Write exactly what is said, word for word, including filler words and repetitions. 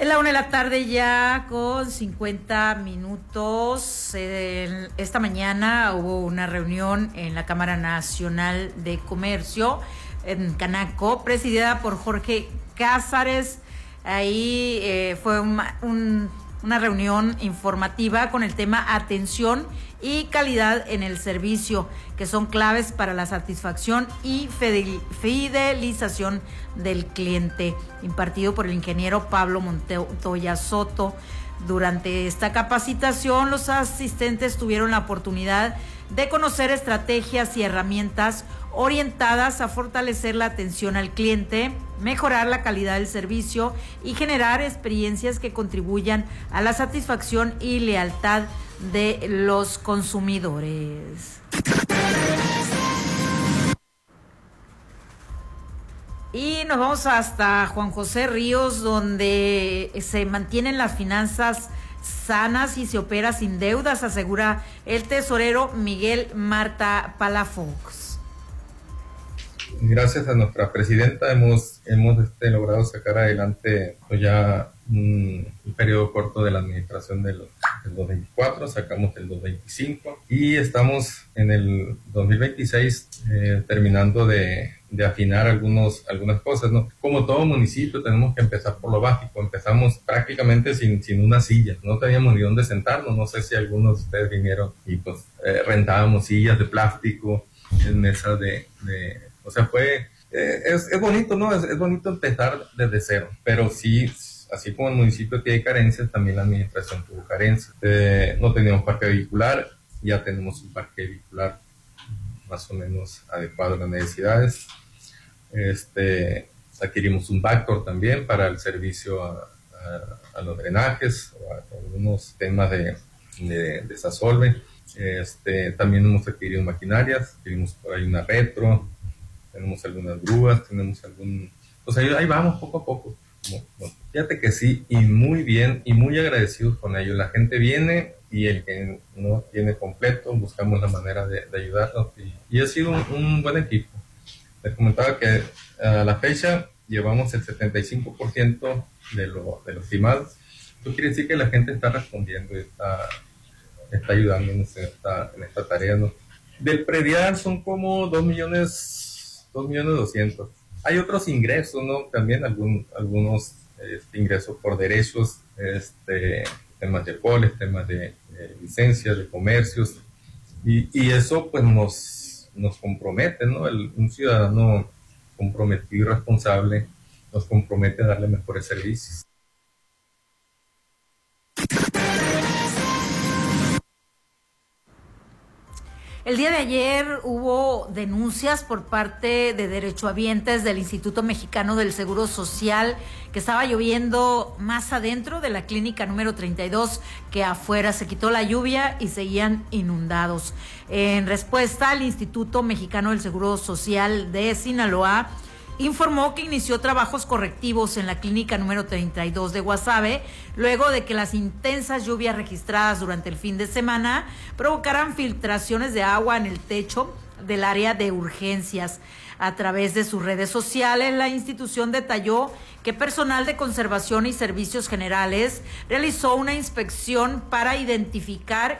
Es la una de la tarde ya con cincuenta minutos. Eh, esta mañana hubo una reunión en la Cámara Nacional de Comercio, en Canaco, presidida por Jorge Cázares. Ahí eh, fue un, un, una reunión informativa con el tema atención y calidad en el servicio, que son claves para la satisfacción y fidelización del cliente, impartido por el ingeniero Pablo Montoya Soto. Durante esta capacitación, los asistentes tuvieron la oportunidad de conocer estrategias y herramientas orientadas a fortalecer la atención al cliente, mejorar la calidad del servicio y generar experiencias que contribuyan a la satisfacción y lealtad de los consumidores. Y nos vamos hasta Juan José Ríos, donde se mantienen las finanzas sanas y se opera sin deudas, asegura el tesorero Miguel Marta Palafox. Gracias a nuestra presidenta hemos, hemos este, logrado sacar adelante pues ya un, un periodo corto de la administración del, del dos mil veinticuatro, sacamos el dos mil veinticinco y estamos en el dos mil veintiséis eh, terminando de, de afinar algunos, algunas cosas, ¿no? Como todo municipio tenemos que empezar por lo básico, empezamos prácticamente sin, sin una silla, no teníamos ni dónde sentarnos, no sé si algunos de ustedes vinieron y pues eh, rentábamos sillas de plástico, en mesas de... de O sea, fue, eh, es, es bonito, ¿no? Es, es bonito empezar desde cero, pero sí, así como el municipio tiene carencias, también la administración tuvo carencias. Eh, no teníamos parque vehicular, ya tenemos un parque vehicular más o menos adecuado a las necesidades. Este, adquirimos un backdoor también para el servicio a, a, a los drenajes, o a, a algunos temas de, de, de desasolve. Este, también hemos adquirido maquinarias, adquirimos por ahí una retro, tenemos algunas grúas, tenemos algún... Pues ahí, ahí vamos poco a poco. Bueno, fíjate que sí, y muy bien, y muy agradecidos con ellos. La gente viene y el que no tiene completo, buscamos la manera de, de ayudarlos. Y, y ha sido un, un buen equipo. Les comentaba que a la fecha llevamos el setenta y cinco por ciento de lo, de los estimados. Eso quiere decir que la gente está respondiendo y está, está ayudándonos en esta, en esta tarea, ¿no? Del predial son como dos millones... dos millones doscientos. Hay otros ingresos, ¿no? También algún, algunos este, ingresos por derechos, este, temas de poles, temas de, de licencias, de comercios, y, y eso pues nos, nos compromete, ¿no? El, un ciudadano comprometido y responsable nos compromete a darle mejores servicios. El día de ayer hubo denuncias por parte de derechohabientes del Instituto Mexicano del Seguro Social que estaba lloviendo más adentro de la clínica número treinta y dos que afuera. Se quitó la lluvia y seguían inundados. En respuesta, el Instituto Mexicano del Seguro Social de Sinaloa informó que inició trabajos correctivos en la clínica número treinta y dos de Guasave, luego de que las intensas lluvias registradas durante el fin de semana provocaran filtraciones de agua en el techo del área de urgencias. A través de sus redes sociales, la institución detalló que personal de conservación y servicios generales realizó una inspección para identificar